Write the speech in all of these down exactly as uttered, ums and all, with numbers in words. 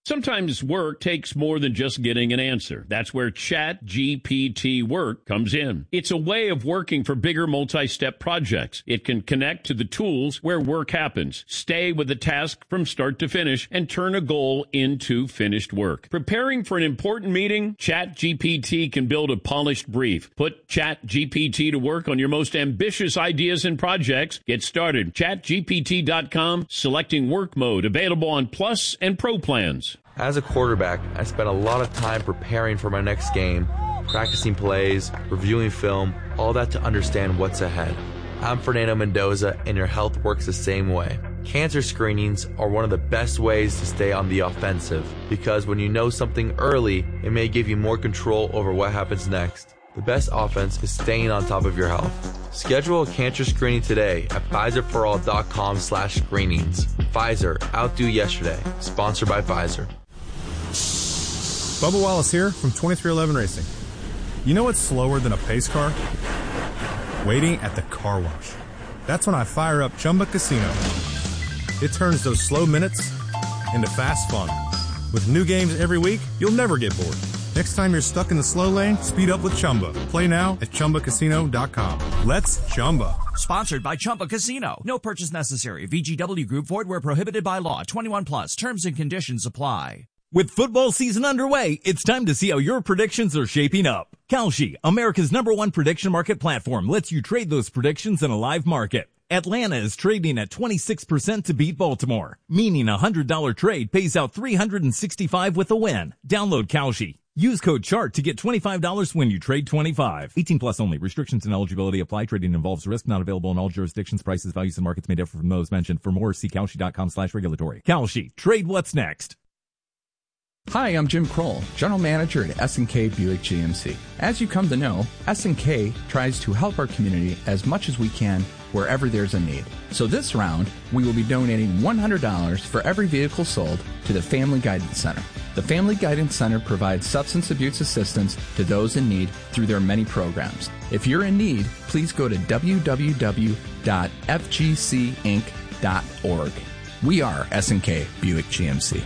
Sometimes work takes more than just getting an answer. That's where Chat G P T Work comes in. It's a way of working for bigger multi-step projects. It can connect to the tools where work happens, stay with the task from start to finish, and turn a goal into finished work. Preparing for an important meeting? Chat G P T can build a polished brief. Put Chat G P T to work on your most ambitious ideas and projects. Get started. chat G P T dot com, selecting work mode, available on Plus and Pro plans. As a quarterback, I spent a lot of time preparing for my next game, practicing plays, reviewing film, all that to understand what's ahead. I'm Fernando Mendoza, and your health works the same way. Cancer screenings are one of the best ways to stay on the offensive, because when you know something early, it may give you more control over what happens next. The best offense is staying on top of your health. Schedule a cancer screening today at Pfizer For All dot com slash screenings. Pfizer, outdo yesterday. Sponsored by Pfizer. Bubba Wallace here from twenty-three eleven Racing. You know what's slower than a pace car? Waiting at the car wash. That's when I fire up Chumba Casino. It turns those slow minutes into fast fun. With new games every week, you'll never get bored. Next time you're stuck in the slow lane, speed up with Chumba. Play now at Chumba Casino dot com. Let's Chumba. Sponsored by Chumba Casino. No purchase necessary. V G W Group. Void where prohibited by law. twenty-one plus. Terms and conditions apply. With football season underway, it's time to see how your predictions are shaping up. Kalshi, America's number one prediction market platform, lets you trade those predictions in a live market. Atlanta is trading at twenty-six percent to beat Baltimore, meaning a one hundred dollars trade pays out three hundred sixty-five dollars with a win. Download Kalshi. Use code CHART to get twenty-five dollars when you trade twenty-five. eighteen plus only. Restrictions and eligibility apply. Trading involves risk. Not available in all jurisdictions. Prices, values, and markets may differ from those mentioned. For more, see Kalshi dot com slash regulatory. Kalshi. Trade what's next. Hi, I'm Jim Kroll, General Manager at S and K Buick G M C. As you come to know, S and K tries to help our community as much as we can wherever there's a need. So this round, we will be donating one hundred dollars for every vehicle sold to the Family Guidance Center. The Family Guidance Center provides substance abuse assistance to those in need through their many programs. If you're in need, please go to w w w dot f g c inc dot org. We are S and K Buick G M C.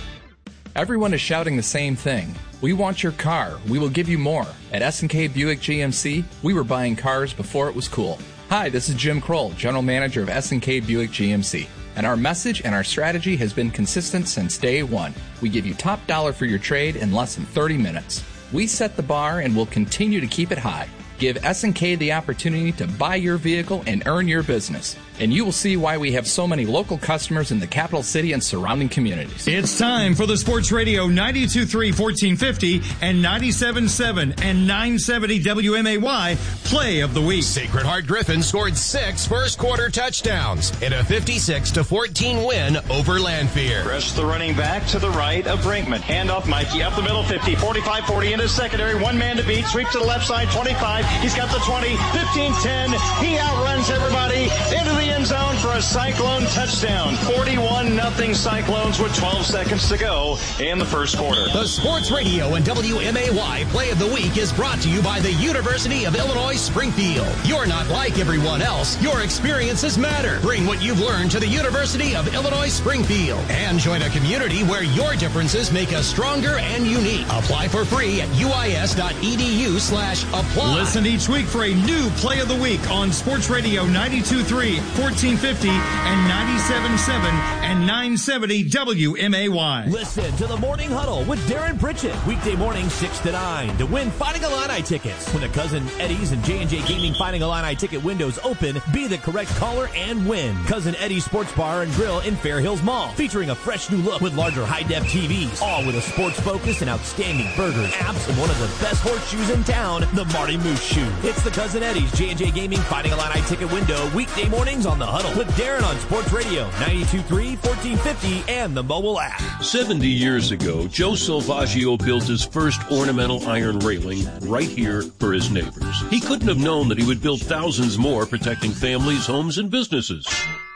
Everyone is shouting the same thing. We want your car. We will give you more. At S and K Buick G M C, we were buying cars before it was cool. Hi, this is Jim Kroll, General Manager of S and K Buick G M C. And our message and our strategy has been consistent since day one. We give you top dollar for your trade in less than thirty minutes. We set the bar and will continue to keep it high. Give S and K the opportunity to buy your vehicle and earn your business. And you will see why we have so many local customers in the capital city and surrounding communities. It's time for the Sports Radio ninety-two point three, fourteen fifty and ninety-seven point seven and nine seventy W M A Y Play of the Week. Sacred Heart Griffin scored six first quarter touchdowns in a fifty-six to fourteen win over Lanphier. Press the running back to the right of Brinkman. Hand off Mikey up the middle, fifty, forty-five, forty into secondary. One man to beat. Sweep to the left side, twenty-five. He's got the twenty, fifteen, ten. He outruns everybody into the end zone for a Cyclone touchdown. forty-one nothing Cyclones with twelve seconds to go in the first quarter. The Sports Radio and W M A Y Play of the Week is brought to you by the University of Illinois Springfield. You're not like everyone else. Your experiences matter. Bring what you've learned to the University of Illinois Springfield and join a community where your differences make us stronger and unique. Apply for free at U I S dot E D U slash apply. Listen each week for a new Play of the Week on Sports Radio ninety-two point three, fourteen fifty and ninety-seven point seven and nine seventy W M A Y. Listen to the Morning Huddle with Darren Pritchett. Weekday morning six to nine to win Fighting Illini tickets. When the Cousin Eddie's and J and J Gaming Fighting Illini ticket windows open, be the correct caller and win. Cousin Eddie's Sports Bar and Grill in Fair Hills Mall, featuring a fresh new look with larger high-def T Vs, all with a sports focus and outstanding burgers, apps, and one of the best horseshoes in town, the Marty Moose Shoe. It's the Cousin Eddie's J and J Gaming Fighting Illini ticket window, weekday mornings on the Huddle with Darren on Sports Radio ninety-two point three, fourteen fifty, and the mobile app. seventy years ago, Joe Salvaggio built his first ornamental iron railing right here for his neighbors. He couldn't have known that he would build thousands more, protecting families, homes, and businesses.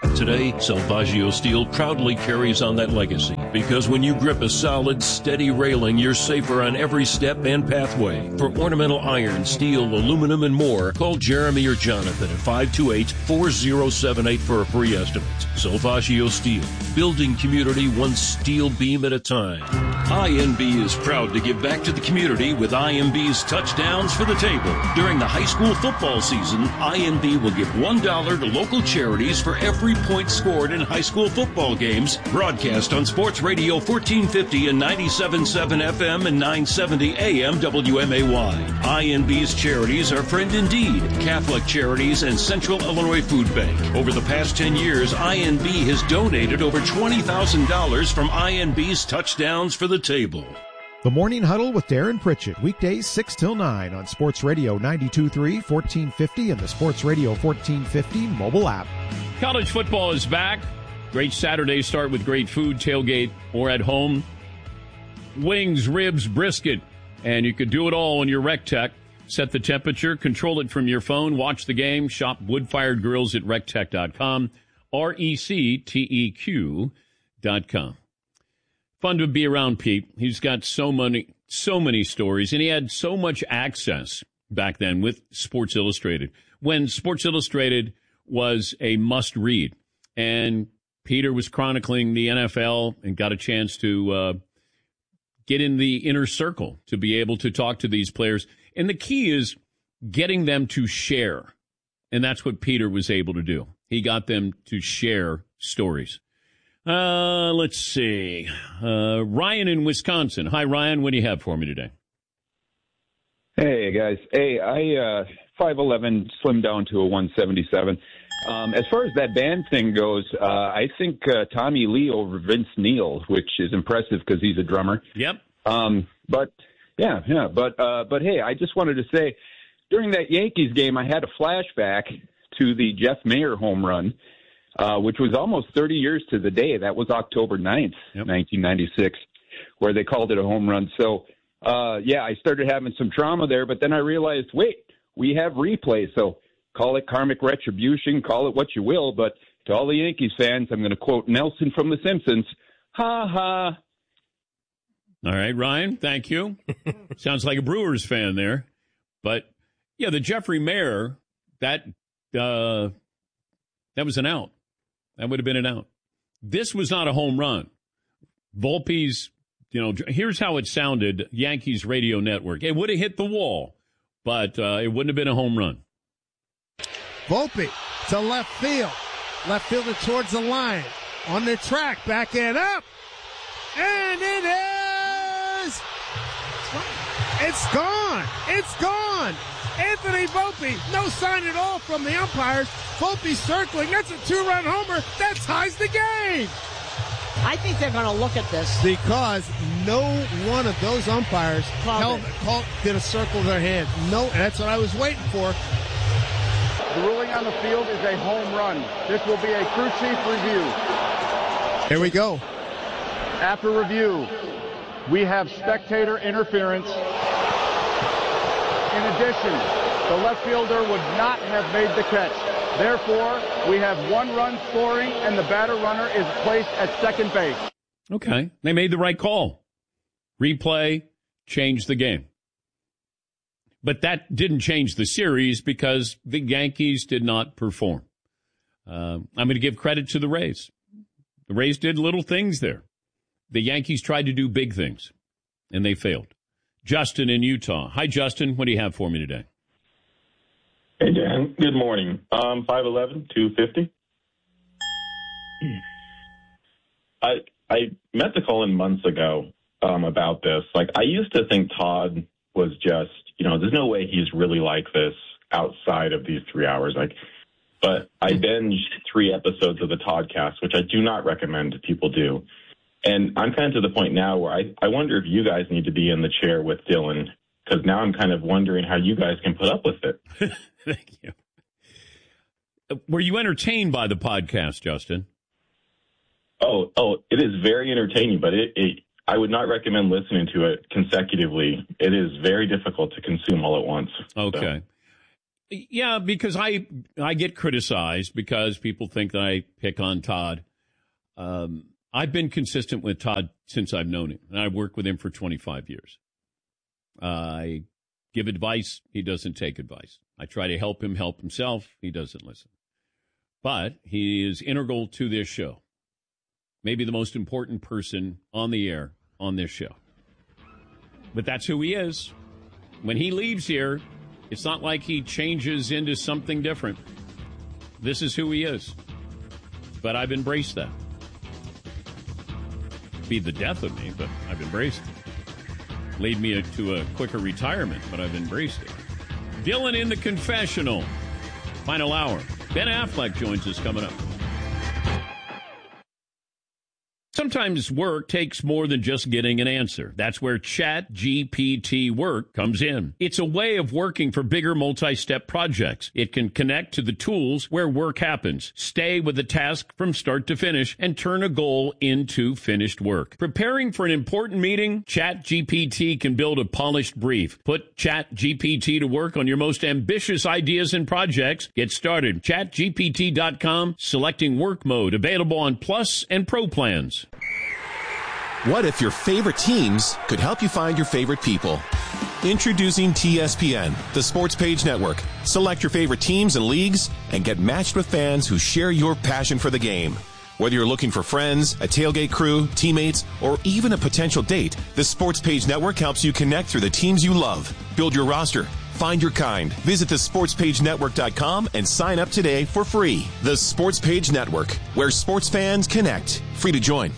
Today, Salvaggio Steel proudly carries on that legacy because when you grip a solid, steady railing, you're safer on every step and pathway. For ornamental iron, steel, aluminum, and more, call Jeremy or Jonathan at five two eight, four zero seven eight for a free estimate. Salvaggio Steel, building community one steel beam at a time. I N B is proud to give back to the community with I M B's Touchdowns for the Table. During the high school football season, I M B will give one dollar to local charities for every point scored in high school football games. Broadcast on Sports Radio fourteen fifty and ninety-seven point seven F M and nine seventy A M W M A Y. I N B's charities are Friend Indeed, Catholic Charities, and Central Illinois Food Bank. Over the past ten years, I N B has donated over twenty thousand dollars from I N B's Touchdowns for the Table. The Morning Huddle with Darren Pritchett, weekdays six till nine on Sports Radio ninety-two point three, fourteen fifty, and the Sports Radio fourteen fifty mobile app. College football is back. Great Saturday start with great food, tailgate, or at home. Wings, ribs, brisket, and you could do it all on your RecTech. Set the temperature, control it from your phone, watch the game, shop wood-fired grills at rectech dot com, R E C T E Q dot com. Fun to be around Pete. He's got so many, so many stories, and he had so much access back then with Sports Illustrated, when Sports Illustrated was a must-read. And Peter was chronicling the N F L and got a chance to uh, get in the inner circle to be able to talk to these players. And the key is getting them to share. And that's what Peter was able to do. He got them to share stories. Uh, let's see. Uh, Ryan in Wisconsin. Hi, Ryan. What do you have for me today? Hey, guys. Hey, I uh, five eleven slimmed down to a one seventy-seven. Um, as far as that band thing goes, uh, I think uh, Tommy Lee over Vince Neil, which is impressive because he's a drummer. Yep. Um, but, yeah, yeah. But, uh, but hey, I just wanted to say, during that Yankees game, I had a flashback to the Jeff Mayer home run, uh, which was almost thirty years to the day. That was October ninth, yep. nineteen ninety-six, where they called it a home run. So, uh, yeah, I started having some trauma there, but then I realized, wait, we have replay, so call it karmic retribution, call it what you will, but to all the Yankees fans, I'm going to quote Nelson from The Simpsons, ha ha. All right, Ryan, thank you. Sounds like a Brewers fan there. But, yeah, the Jeffrey Mayer, that uh, that was an out. That would have been an out. This was not a home run. Volpe's, you know, here's how it sounded, Yankees radio network. It would have hit the wall, but uh, it wouldn't have been a home run. Volpe to left field. Left fielder towards the line. On the track, back end up. And it is. It's gone. It's gone. Anthony Volpe, no sign at all from the umpires. Volpe circling. That's a two-run homer. That ties the game. I think they're going to look at this. Because no one of those umpires held, called, did a circle of their hand. No, and that's what I was waiting for. The ruling on the field is a home run. This will be a crew chief review. Here we go. After review, we have spectator interference. In addition, the left fielder would not have made the catch. Therefore, we have one run scoring, and the batter runner is placed at second base. Okay. They made the right call. Replay changed the game. But that didn't change the series because the Yankees did not perform. Uh, I'm going to give credit to the Rays. The Rays did little things there. The Yankees tried to do big things, and they failed. Justin in Utah. Hi, Justin. What do you have for me today? Hey, Dan. Good morning. Um, five eleven, two fifty. I I meant to call in months ago um, about this. Like, I used to think Todd was just, you know, there's no way he's really like this outside of these three hours. Like, but I binged three episodes of the Toddcast, which I do not recommend people do. And I'm kind of to the point now where I, I wonder if you guys need to be in the chair with Dylan, because now I'm kind of wondering how you guys can put up with it. Thank you. Were you entertained by the podcast, Justin? Oh, oh, it is very entertaining, but it, it I would not recommend listening to it consecutively. It is very difficult to consume all at once. Okay. So. Yeah, because I I get criticized because people think that I pick on Todd. Um, I've been consistent with Todd since I've known him, and I've worked with him for twenty-five years. Uh, I give advice. He doesn't take advice. I try to help him help himself. He doesn't listen. But he is integral to this show. Maybe the most important person on the air on this show. But that's who he is. When he leaves here, it's not like he changes into something different. This is who he is. But I've embraced that. Be the death of me, but I've embraced it. Lead me to a quicker retirement, but I've embraced it. Dylan in the confessional. Final hour. Ben Affleck joins us coming up. Sometimes work takes more than just getting an answer. That's where Chat G P T Work comes in. It's a way of working for bigger multi-step projects. It can connect to the tools where work happens, stay with the task from start to finish, and turn a goal into finished work. Preparing for an important meeting? Chat G P T can build a polished brief. Put Chat G P T to work on your most ambitious ideas and projects. Get started. chat G P T dot com, selecting work mode, available on Plus and Pro plans. What if your favorite teams could help you find your favorite people? Introducing T S P N, the Sports Page Network. Select your favorite teams and leagues and get matched with fans who share your passion for the game. Whether you're looking for friends, a tailgate crew, teammates, or even a potential date, the Sports Page Network helps you connect through the teams you love. Build your roster. Find your kind. Visit the sports page network dot com and sign up today for free. The Sports Page Network, where sports fans connect. Free to join.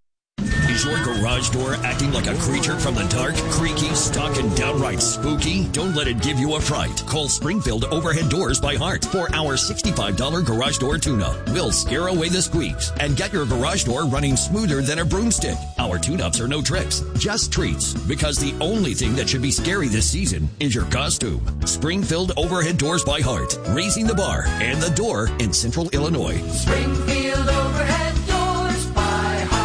Is your garage door acting like a creature from the dark? Creaky, stuck, and downright spooky? Don't let it give you a fright. Call Springfield Overhead Doors by Heart for our sixty-five dollars garage door tune-up. We'll scare away the squeaks and get your garage door running smoother than a broomstick. Our tune-ups are no tricks, just treats, because the only thing that should be scary this season is your costume. Springfield Overhead Doors by Heart, raising the bar and the door in Central Illinois. Springfield Overhead Doors by Heart.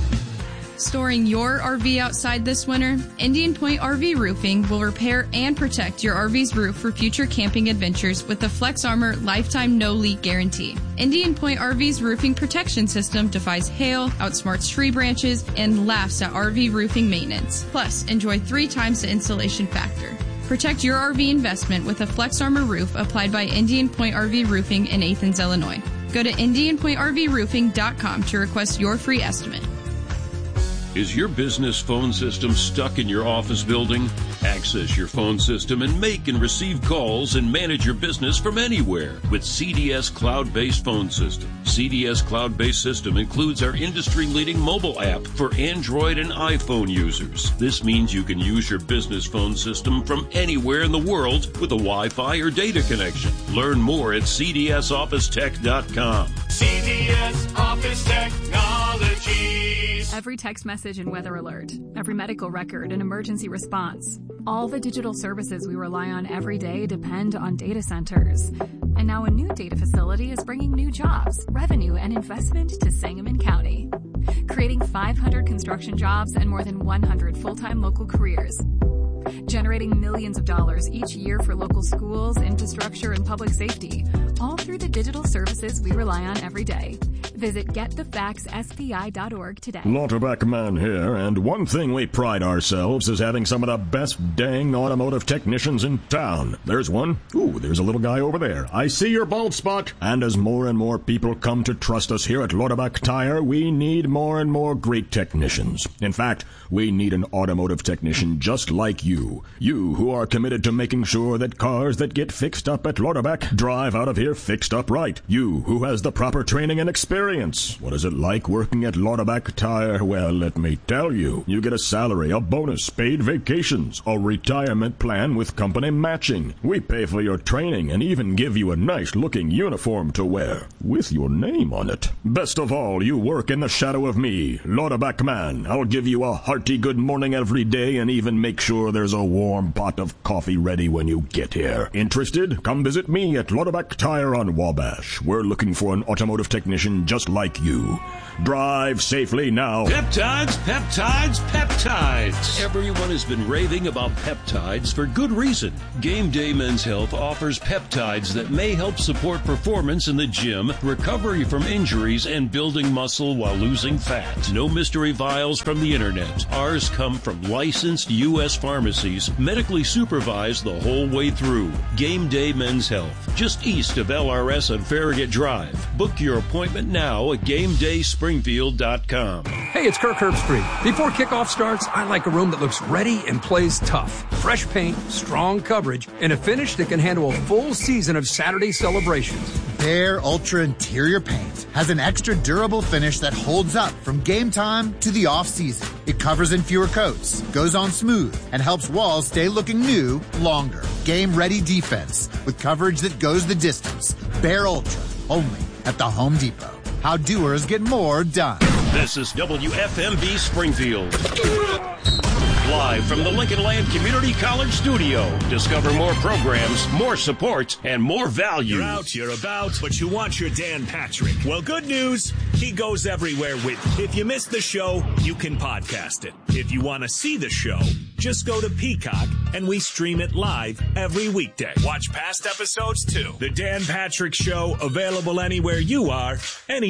Storing your R V outside this winter? Indian Point R V Roofing will repair and protect your R V's roof for future camping adventures with the Flex Armor Lifetime No Leak Guarantee. Indian Point R V's roofing protection system defies hail, outsmarts tree branches, and laughs at R V roofing maintenance. Plus, enjoy three times the installation factor. Protect your R V investment with a Flex Armor roof applied by Indian Point R V Roofing in Athens, Illinois. Go to indian point r v roofing dot com to request your free estimate. Is your business phone system stuck in your office building? Access your phone system and make and receive calls and manage your business from anywhere with C D S Cloud-Based Phone System. C D S Cloud-Based System includes our industry-leading mobile app for Android and iPhone users. This means you can use your business phone system from anywhere in the world with a Wi-Fi or data connection. Learn more at c d s office tech dot com. C D S Office Technologies. Every text message and weather alert, every medical record and emergency response. All the digital services we rely on every day depend on data centers. And now a new data facility is bringing new jobs, revenue, and investment to Sangamon County, creating five hundred construction jobs and more than one hundred full-time local careers, generating millions of dollars each year for local schools, infrastructure, and public safety, all through the digital services we rely on every day. Visit get the facts s p i dot org today. Lauterbach Man here, and one thing we pride ourselves is having some of the best dang automotive technicians in town. There's one. Ooh, there's a little guy over there. I see your bald spot. And as more and more people come to trust us here at Lauterbach Tire, we need more and more great technicians. In fact, we need an automotive technician just like you. You who are committed to making sure that cars that get fixed up at Lauterbach drive out of here fixed up right. You who has the proper training and experience. What is it like working at Lauterbach Tire? Well, let me tell you. You get a salary, a bonus, paid vacations, a retirement plan with company matching. We pay for your training and even give you a nice-looking uniform to wear with your name on it. Best of all, you work in the shadow of me, Lauterbach Man. I'll give you a hearty good morning every day and even make sure there's a warm pot of coffee ready when you get here. Interested? Come visit me at Lauterbach Tire on Wabash. We're looking for an automotive technician just just like you. Drive safely now. Peptides, peptides, peptides. Everyone has been raving about peptides for good reason. Game Day Men's Health offers peptides that may help support performance in the gym, recovery from injuries, and building muscle while losing fat. No mystery vials from the internet. Ours come from licensed U S pharmacies, medically supervised the whole way through. Game Day Men's Health, just east of L R S on Farragut Drive. Book your appointment now at game day springfield dot com. Hey, it's Kirk Herbstreit. Before kickoff starts, I like a room that looks ready and plays tough. Fresh paint, strong coverage, and a finish that can handle a full season of Saturday celebrations. Behr Ultra Interior Paint has an extra durable finish that holds up from game time to the off-season. It covers in fewer coats, goes on smooth, and helps walls stay looking new longer. Game-ready defense with coverage that goes the distance. Behr Ultra, only at the Home Depot. How doers get more done. This is W F M B Springfield. Live from the Lincoln Land Community College studio. Discover more programs, more support, and more value. You're out, you're about, but you want your Dan Patrick. Well, good news. He goes everywhere with you. If you missed the show, you can podcast it. If you want to see the show, just go to Peacock and we stream it live every weekday. Watch past episodes too. The Dan Patrick Show, available anywhere you are, any